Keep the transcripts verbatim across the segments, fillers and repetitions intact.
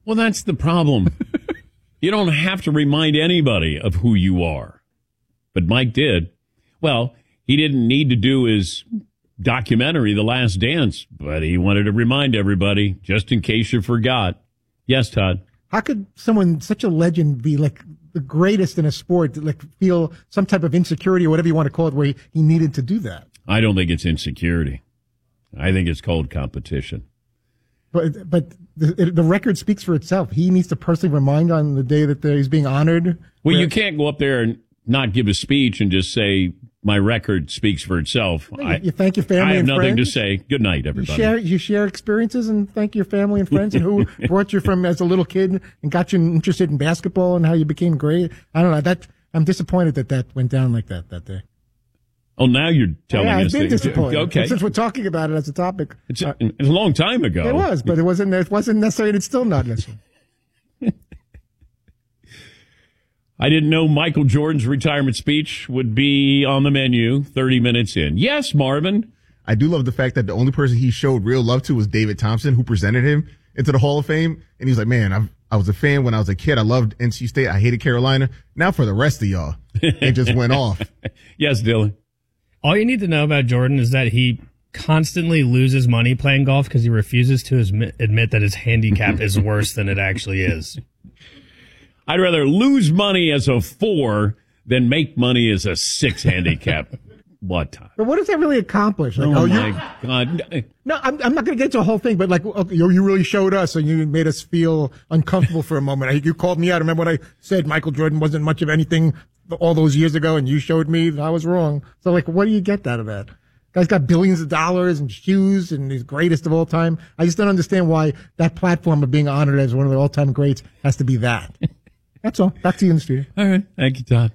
Well, that's the problem. You don't have to remind anybody of who you are. But Mike did. Well, he didn't need to do his documentary, The Last Dance, but he wanted to remind everybody, just in case you forgot. Yes, Todd. How could someone, such a legend, be like the greatest in a sport, like feel some type of insecurity or whatever you want to call it, where he, he needed to do that? I don't think it's insecurity. I think it's called competition. But but the, the record speaks for itself. He needs to personally remind on the day that he's being honored. Well, you can't go up there and not give a speech and just say, my record speaks for itself. You, I, you thank your family I have and nothing friends. to say. Good night, everybody. You share, you share experiences and thank your family and friends and who brought you from as a little kid and got you interested in basketball and how you became great. I don't know. That I'm disappointed that that went down like that that day. Oh, now you're telling yeah, us. I've been that, disappointed. Okay. And since we're talking about it as a topic. It's a, it's a long time ago. It was, but it wasn't, it wasn't necessary. It's still not necessary. I didn't know Michael Jordan's retirement speech would be on the menu thirty minutes in. Yes, Marvin. I do love the fact that the only person he showed real love to was David Thompson, who presented him into the Hall of Fame. And he was like, man, I've, I was a fan when I was a kid. I loved N C State. I hated Carolina. Now for the rest of y'all, it just went off. Yes, Dylan. All you need to know about Jordan is that he constantly loses money playing golf because he refuses to admit that his handicap is worse than it actually is. I'd rather lose money as a four than make money as a six handicap. What time? But what does that really accomplish? Like, oh, oh my you, God. No, I'm, I'm not going to get to the whole thing, but like, okay, you, you really showed us and you made us feel uncomfortable for a moment. You called me out. Remember when I said Michael Jordan wasn't much of anything all those years ago and you showed me that I was wrong. So like, what do you get out of that? Guy's got billions of dollars and shoes and he's greatest of all time. I just don't understand why that platform of being honored as one of the all-time greats has to be that. That's all. Back to you in the studio. All right. Thank you, Todd.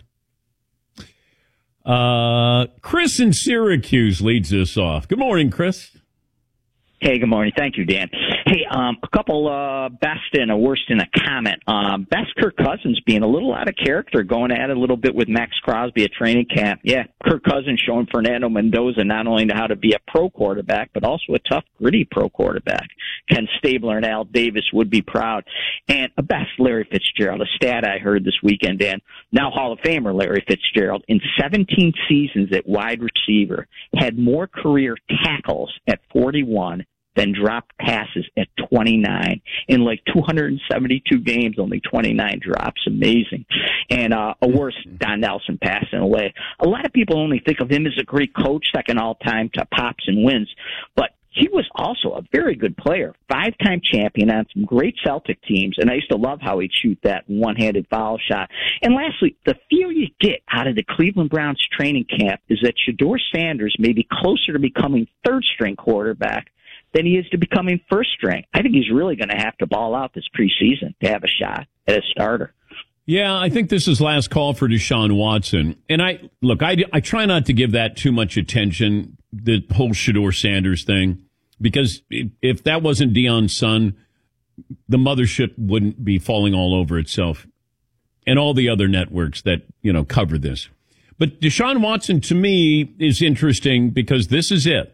Uh, Chris in Syracuse leads us off. Good morning, Chris. Hey, good morning. Thank you, Dan. Hey, um, a couple uh, best and a worst in a comment. Um, best Kirk Cousins being a little out of character, going at it a little bit with Max Crosby at training camp. Yeah, Kirk Cousins showing Fernando Mendoza not only how to be a pro quarterback, but also a tough, gritty pro quarterback. Ken Stabler and Al Davis would be proud. And a best, Larry Fitzgerald, a stat I heard this weekend, Dan. Now Hall of Famer Larry Fitzgerald, in seventeen seasons at wide receiver, had more career tackles at forty-one than dropped passes at twenty-nine. In like two hundred seventy-two games, only twenty-nine drops. Amazing. And uh, a worse, Don Nelson passing away. A lot of people only think of him as a great coach, second all-time to pops and wins. But he was also a very good player, five-time champion on some great Celtic teams, and I used to love how he'd shoot that one-handed foul shot. And lastly, the feel you get out of the Cleveland Browns training camp is that Shedeur Sanders may be closer to becoming third-string quarterback than he is to becoming first string. I think he's really going to have to ball out this preseason to have a shot at a starter. Yeah, I think this is last call for Deshaun Watson. And I look, I, I try not to give that too much attention, the whole Shedeur Sanders thing, because if, if that wasn't Deion's son, the mothership wouldn't be falling all over itself and all the other networks that, you know, cover this. But Deshaun Watson, to me, is interesting because this is it.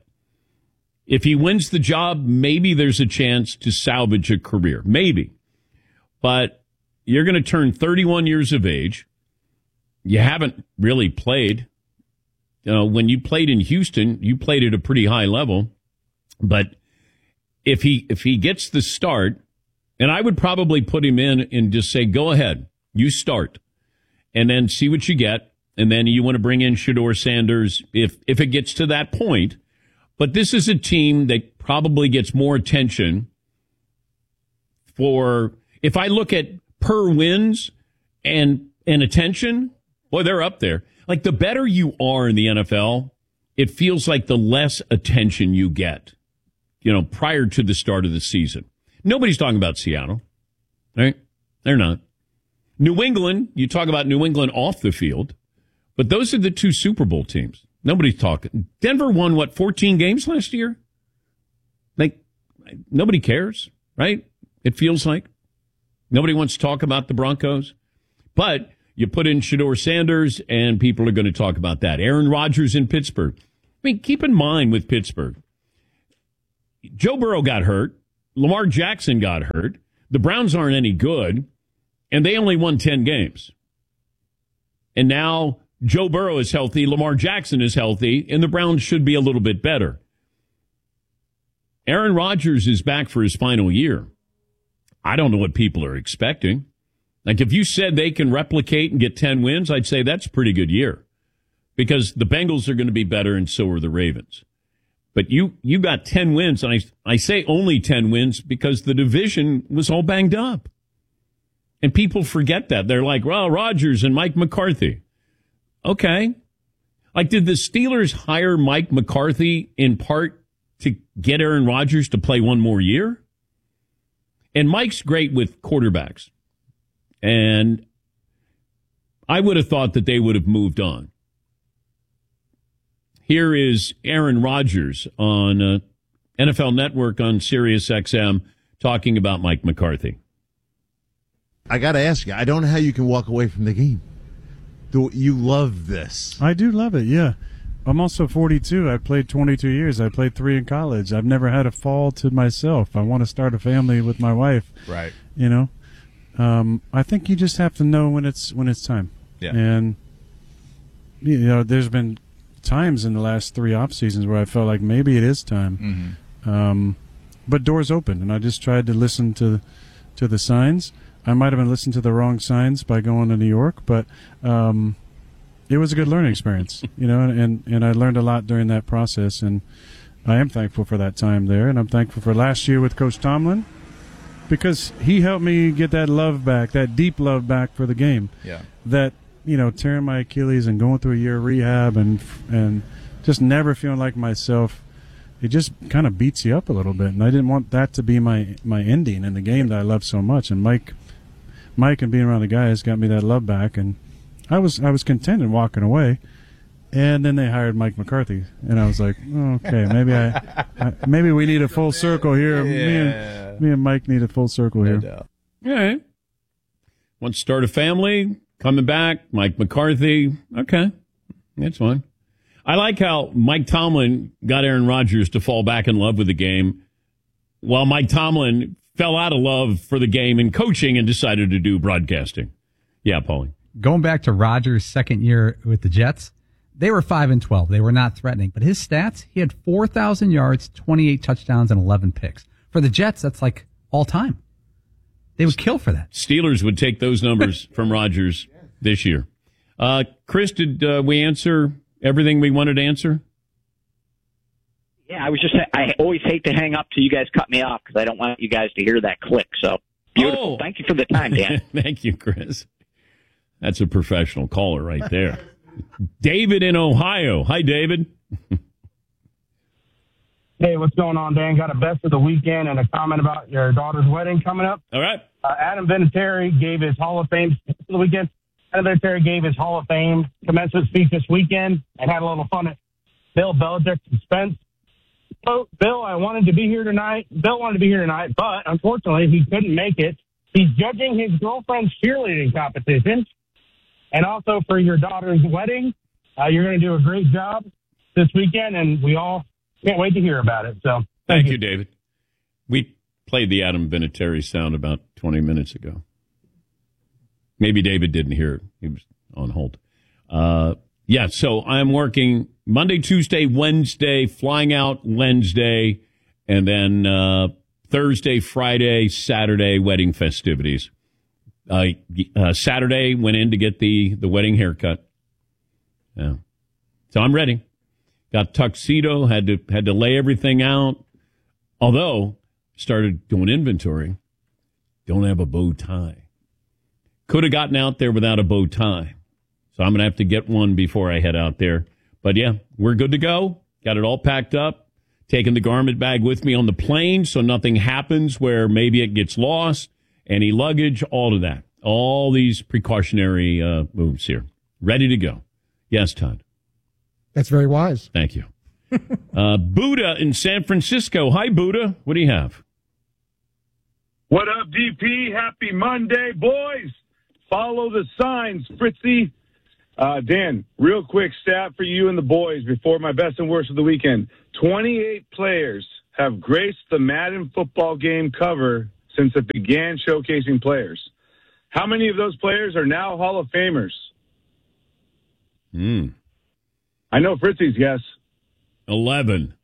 If he wins the job, maybe there's a chance to salvage a career. Maybe. But you're going to turn thirty-one years of age. You haven't really played. You know, when you played in Houston, you played at a pretty high level. But if he if he gets the start, and I would probably put him in and just say, go ahead, you start, and then see what you get. And then you want to bring in Shedeur Sanders if if it gets to that point. But this is a team that probably gets more attention for, if I look at per wins and, and attention, boy, they're up there. Like the better you are in the N F L, it feels like the less attention you get, you know, prior to the start of the season. Nobody's talking about Seattle, right? They're not. New England, you talk about New England off the field, but those are the two Super Bowl teams. Nobody's talking. Denver won, what, fourteen games last year? Like, nobody cares, right? It feels like. Nobody wants to talk about the Broncos. But you put in Shedeur Sanders, and people are going to talk about that. Aaron Rodgers in Pittsburgh. I mean, keep in mind with Pittsburgh, Joe Burrow got hurt. Lamar Jackson got hurt. the Browns aren't any good, and they only won ten games. And now Joe Burrow is healthy, Lamar Jackson is healthy, and the Browns should be a little bit better. Aaron Rodgers is back for his final year. I don't know what people are expecting. Like, if you said they can replicate and get ten wins, I'd say that's a pretty good year. Because the Bengals are going to be better, and so are the Ravens. But you you got ten wins, and I, I say only ten wins because the division was all banged up. And people forget that. They're like, well, Rodgers and Mike McCarthy. Okay. Like, did the Steelers hire Mike McCarthy in part to get Aaron Rodgers to play one more year? And Mike's great with quarterbacks. And I would have thought that they would have moved on. Here is Aaron Rodgers on uh, N F L Network on Sirius X M talking about Mike McCarthy. I got to ask you, I don't know how you can walk away from the game. Do you love this? I do love it, yeah. I'm also forty-two. I played twenty-two years. I played three in college. I've never had a fall to myself. I want to start a family with my wife. Right. You know, um, I think you just have to know when it's when it's time. Yeah. And you know, there's been times in the last three off seasons where I felt like maybe it is time. Mm-hmm. Um, but doors open, and I just tried to listen to to the signs. I might have been listening to the wrong signs by going to New York, but um, it was a good learning experience, you know, and, and I learned a lot during that process, and I am thankful for that time there, and I'm thankful for last year with Coach Tomlin because he helped me get that love back, that deep love back for the game. Yeah. That, you know, tearing my Achilles and going through a year of rehab and and just never feeling like myself, it just kind of beats you up a little bit, and I didn't want that to be my, my ending in the game that I love so much, and Mike – Mike and being around the guys got me that love back, and I was I was content in walking away. And then they hired Mike McCarthy, and I was like, oh, okay, maybe I, I maybe we need a full circle here. Yeah. Me, and, me and Mike need a full circle here. All right. Want to start a family? Coming back, Mike McCarthy. Okay, that's fine. I like how Mike Tomlin got Aaron Rodgers to fall back in love with the game, while Mike Tomlin fell out of love for the game and coaching and decided to do broadcasting. Yeah, Paulie. Going back to Rodgers' second year with the Jets, they were five and twelve. They were not threatening. But his stats, he had four thousand yards, twenty-eight touchdowns, and eleven picks. For the Jets, that's like all time. They would kill for that. Steelers would take those numbers from Rodgers this year. Uh, Chris, did uh, we answer everything we wanted to answer? Yeah, I was just, I always hate to hang up till you guys cut me off because I don't want you guys to hear that click. So beautiful. Oh. Thank you for the time, Dan. Thank you, Chris. That's a professional caller right there. David in Ohio. Hi, David. Hey, what's going on, Dan? Got a best of the weekend and a comment about your daughter's wedding coming up. All right. Uh, Adam Vinatieri gave his Hall of Fame speech for the weekend. Adam Vinatieri gave his Hall of Fame commencement speech this weekend and had a little fun at Bill Belichick's expense. So, Bill, I wanted to be here tonight. Bill wanted to be here tonight, but unfortunately, he couldn't make it. He's judging his girlfriend's cheerleading competition. And also for your daughter's wedding, uh, you're going to do a great job this weekend, and we all can't wait to hear about it. So, thank, thank you, David. We played the Adam Vinatieri sound about twenty minutes ago. Maybe David didn't hear it. He was on hold. Uh, yeah, so I'm working Monday, Tuesday, Wednesday, flying out Wednesday, and then uh, Thursday, Friday, Saturday, wedding festivities. Uh, uh, Saturday, went in to get the, the wedding haircut. Yeah. So I'm ready. Got tuxedo, had to had to lay everything out. Although, started doing inventory. Don't have a bow tie. Could have gotten out there without a bow tie. So I'm going to have to get one before I head out there. But yeah, we're good to go. Got it all packed up. Taking the garment bag with me on the plane so nothing happens where maybe it gets lost. Any luggage, all of that. All these precautionary uh, moves here. Ready to go. Yes, Todd. That's very wise. Thank you. uh, Buddha in San Francisco. Hi, Buddha. What do you have? What up, D P? Happy Monday, boys. Follow the signs, Fritzy. Uh, Dan, real quick stat for you and the boys before my best and worst of the weekend. twenty-eight players have graced the Madden football game cover since it began showcasing players. How many of those players are now Hall of Famers? Hmm. I know Fritzy's guess. Eleven.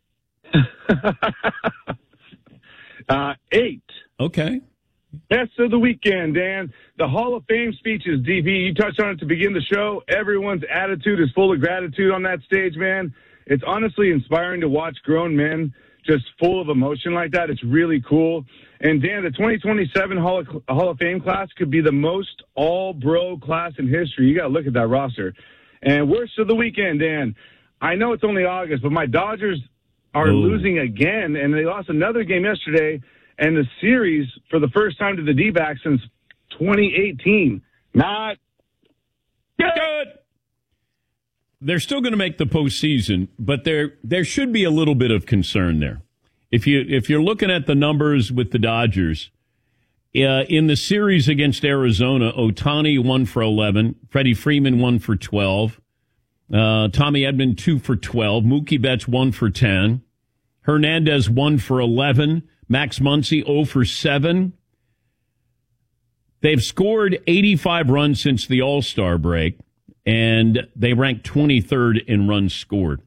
uh, eight. Okay. Best of the weekend, Dan. The Hall of Fame speeches, D P, you touched on it to begin the show. Everyone's attitude is full of gratitude on that stage, man. It's honestly inspiring to watch grown men just full of emotion like that. It's really cool. And, Dan, the twenty twenty-seven Hall of, Hall of Fame class could be the most all-bro class in history. You got to look at that roster. And worst of the weekend, Dan. I know it's only August, but my Dodgers are Ooh. losing again, and they lost another game yesterday. And the series, for the first time to the D-backs since twenty eighteen. Not good. They're still going to make the postseason, but there there should be a little bit of concern there. If you if you're looking at the numbers with the Dodgers, uh, in the series against Arizona, Ohtani one for eleven, Freddie Freeman one for twelve, uh, Tommy Edman two for twelve, Mookie Betts one for ten, Hernandez one for eleven. Max Muncy zero for seven. They've scored eighty-five runs since the All-Star break, and they rank twenty-third in runs scored.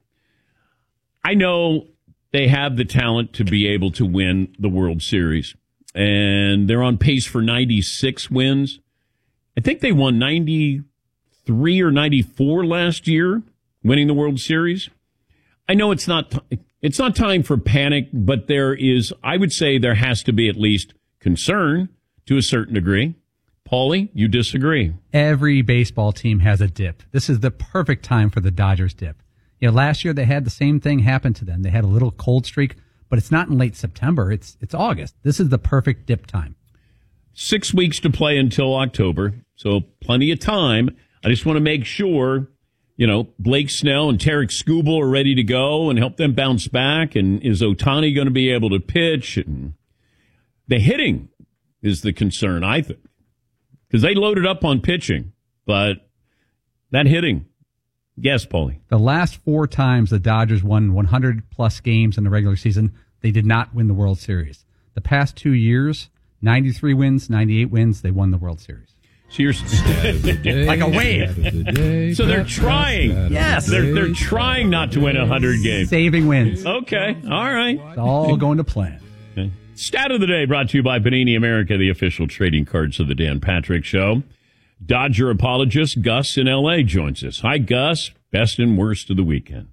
I know they have the talent to be able to win the World Series, and they're on pace for ninety-six wins. I think they won ninety-three or ninety-four last year, winning the World Series. I know it's not... T- It's not time for panic, but there is, I would say there has to be at least concern to a certain degree. Paulie, you disagree. Every baseball team has a dip. This is the perfect time for the Dodgers dip. You know, last year they had the same thing happen to them. They had a little cold streak, but it's not in late September. It's it's August. This is the perfect dip time. Six weeks to play until October, so plenty of time. I just want to make sure, you know, Blake Snell and Tarek Skubal are ready to go and help them bounce back. And is Ohtani going to be able to pitch? And the hitting is the concern, I think, because they loaded up on pitching, but that hitting. Yes, Paulie. The last four times the Dodgers won one hundred plus games in the regular season, they did not win the World Series. The past two years, ninety-three wins, ninety-eight wins, they won the World Series. So you're like a wave. So they're trying. Yes. They're, they're trying not to win one hundred games. Saving wins. Okay. All right. It's all going to plan. Okay. Stat of the day brought to you by Panini America, the official trading cards of the Dan Patrick Show. Dodger apologist Gus in L A joins us. Hi, Gus. Best and worst of the weekend.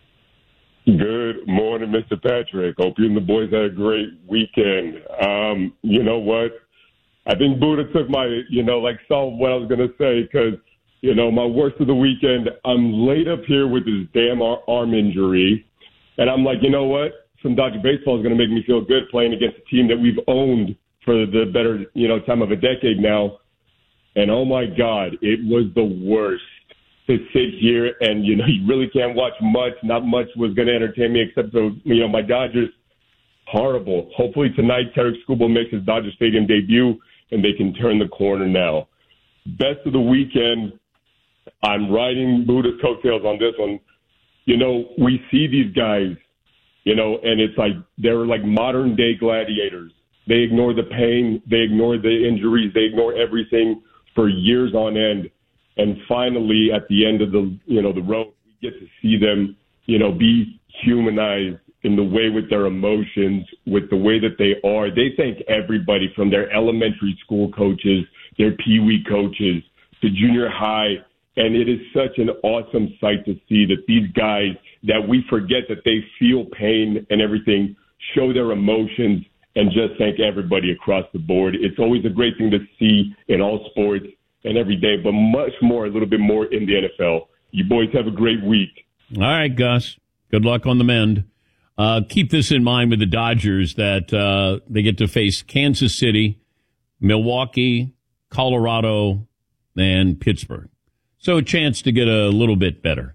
Good morning, Mister Patrick. Hope you and the boys had a great weekend. Um, you know what? I think Buddha took my, you know, like, saw what I was going to say because, you know, my worst of the weekend, I'm laid up here with this damn arm injury. And I'm like, you know what? Some Dodger baseball is going to make me feel good playing against a team that we've owned for the better, you know, time of a decade now. And, oh, my God, it was the worst to sit here and, you know, you really can't watch much. Not much was going to entertain me except for, you know, my Dodgers. Horrible. Hopefully tonight Tarek Skubal makes his Dodger Stadium debut and they can turn the corner now. Best of the weekend, I'm riding Buddha's coattails on this one. You know, we see these guys, you know, and it's like they're like modern-day gladiators. They ignore the pain. They ignore the injuries. They ignore everything for years on end. And finally, at the end of the, you know, the road, we get to see them, you know, be humanized in the way with their emotions, with the way that they are. They thank everybody from their elementary school coaches, their peewee coaches, to junior high. And it is such an awesome sight to see that these guys, that we forget that they feel pain and everything, show their emotions, and just thank everybody across the board. It's always a great thing to see in all sports and every day, but much more, a little bit more in the N F L. You boys have a great week. All right, Gus. Good luck on the mend. Uh, keep this in mind with the Dodgers that uh, they get to face Kansas City, Milwaukee, Colorado, and Pittsburgh. So a chance to get a little bit better.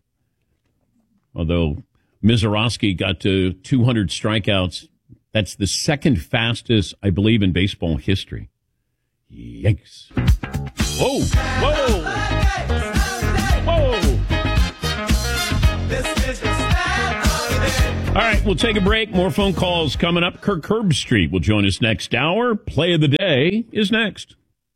Although Mizorowski got to two hundred strikeouts. That's the second fastest, I believe, in baseball history. Yikes. Whoa, whoa, whoa. right, we'll take a break. More phone calls coming up. Kirk Herbstreit will join us next hour. Play of the day is next.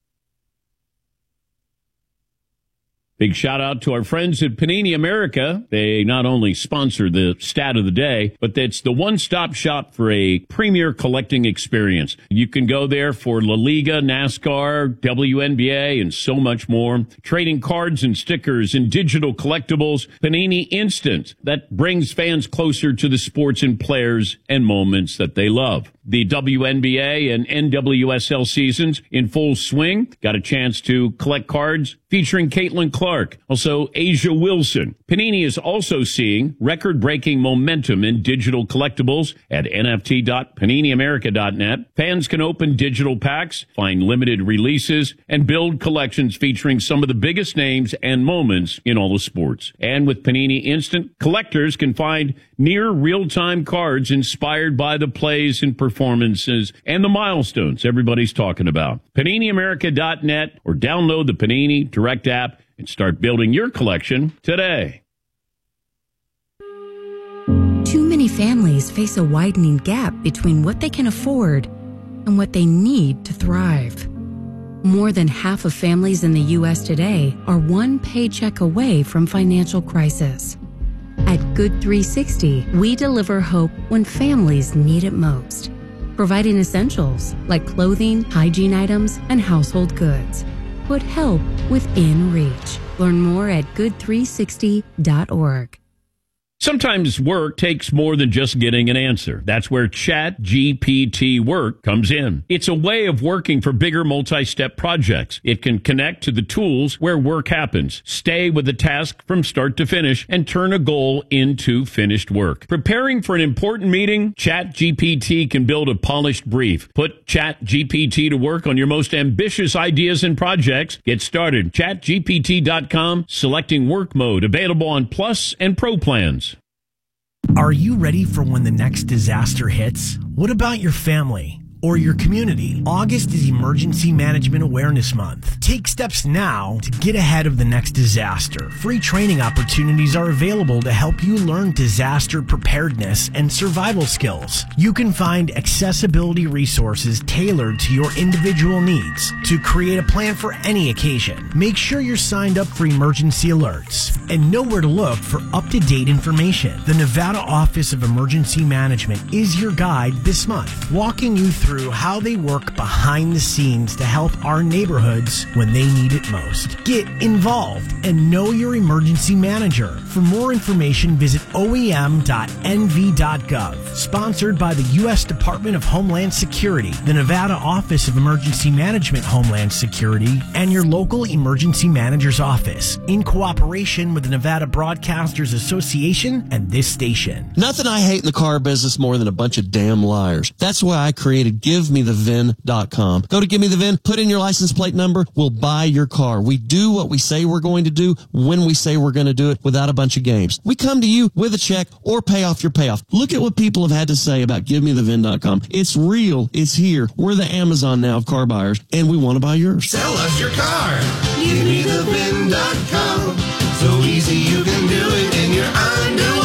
Big shout out to our friends at Panini America. They not only sponsor the stat of the day, but it's the one-stop shop for a premier collecting experience. You can go there for La Liga, NASCAR, W N B A, and so much more. Trading cards and stickers and digital collectibles. Panini Instant, that brings fans closer to the sports and players and moments that they love. The W N B A and N W S L seasons in full swing. Got a chance to collect cards featuring Caitlin Clark, also Asia Wilson. Panini is also seeing record-breaking momentum in digital collectibles at N F T dot panini america dot net. Fans can open digital packs, find limited releases, and build collections featuring some of the biggest names and moments in all the sports. And with Panini Instant, collectors can find near real-time cards inspired by the plays and performances and the milestones everybody's talking about. panini america dot net or download the Panini Direct app and start building your collection today. Too many families face a widening gap between what they can afford and what they need to thrive. More than half of families in the U S today are one paycheck away from financial crisis. At Good three sixty, we deliver hope when families need it most, providing essentials like clothing, hygiene items, and household goods. Put help within reach. Learn more at good three sixty dot org. Sometimes work takes more than just getting an answer. That's where Chat G P T Work comes in. It's a way of working for bigger multi-step projects. It can connect to the tools where work happens, stay with the task from start to finish, and turn a goal into finished work. Preparing for an important meeting? Chat G P T can build a polished brief. Put Chat G P T to work on your most ambitious ideas and projects. Get started. chat G P T dot com, selecting work mode, available on Plus and Pro plans. Are you ready for when the next disaster hits? What about your family or your community? August is Emergency Management Awareness Month. Take steps now to get ahead of the next disaster. Free training opportunities are available to help you learn disaster preparedness and survival skills. You can find accessibility resources tailored to your individual needs to create a plan for any occasion. Make sure you're signed up for emergency alerts and know where to look for up-to-date information. The Nevada Office of Emergency Management is your guide this month, walking you through through how they work behind the scenes to help our neighborhoods when they need it most. Get involved and know your emergency manager. For more information, visit O E M dot N V dot gov. Sponsored by the U S Department of Homeland Security, the Nevada Office of Emergency Management Homeland Security, and your local emergency manager's office, in cooperation with the Nevada Broadcasters Association and this station. Nothing I hate in the car business more than a bunch of damn liars. That's why I created give me the V I N dot com. Go to Give Me the V I N, put in your license plate number, we'll buy your car. We do what we say we're going to do when we say we're going to do it without a bunch of games. We come to you with a check or pay off your payoff. Look at what people have had to say about Give Me the V I N dot com. It's real. It's here. We're the Amazon now of car buyers, and we want to buy yours. Sell us your car. Give me the V I N dot com. So easy you can do it in your underwear.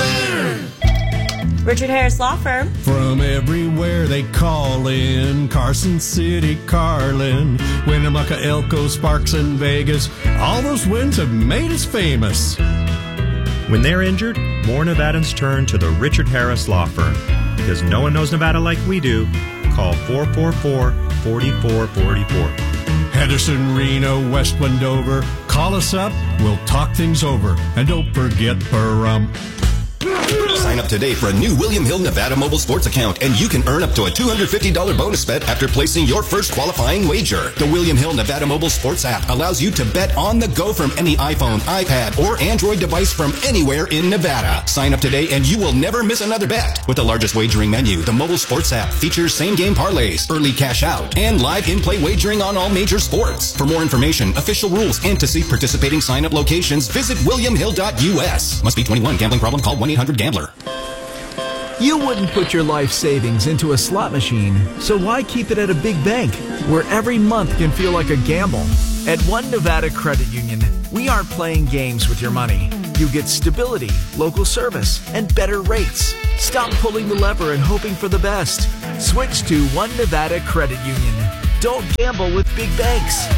Richard Harris Law Firm. From everywhere they call in. Carson City, Carlin, Winnemucca, Elko, Sparks, and Vegas. All those wins have made us famous. When they're injured, more Nevadans turn to the Richard Harris Law Firm. Because no one knows Nevada like we do. Call four four four, four four four four. Henderson, Reno, West Wendover. Call us up. We'll talk things over. And don't forget Burrum. Sign up today for a new William Hill Nevada mobile sports account, and you can earn up to a two hundred fifty dollars bonus bet after placing your first qualifying wager. The William Hill Nevada mobile sports app allows you to bet on the go from any iPhone, iPad, or Android device from anywhere in Nevada. Sign up today and you will never miss another bet. With the largest wagering menu, the mobile sports app features same-game parlays, early cash out, and live in-play wagering on all major sports. For more information, official rules, and to see participating sign-up locations, visit william hill dot U S. Must be twenty-one. Gambling problem? Call one eight hundred gambler. You wouldn't put your life savings into a slot machine, so why keep it at a big bank where every month can feel like a gamble? At One Nevada Credit Union, we aren't playing games with your money. You get stability, local service, and better rates. Stop pulling the lever and hoping for the best. Switch to One Nevada Credit Union. Don't gamble with big banks.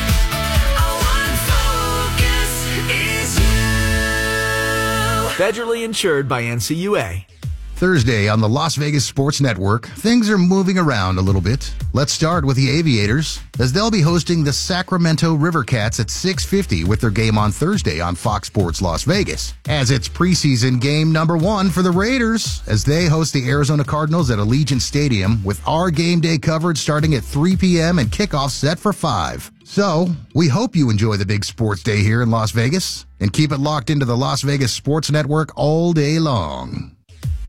Federally insured by N C U A. Thursday on the Las Vegas Sports Network, things are moving around a little bit. Let's start with the Aviators, as they'll be hosting the Sacramento River Cats at six fifty with their game on Thursday on Fox Sports Las Vegas, as it's preseason game number one for the Raiders, as they host the Arizona Cardinals at Allegiant Stadium with our game day coverage starting at three p.m. and kickoff set for five. So, we hope you enjoy the big sports day here in Las Vegas, and keep it locked into the Las Vegas Sports Network all day long.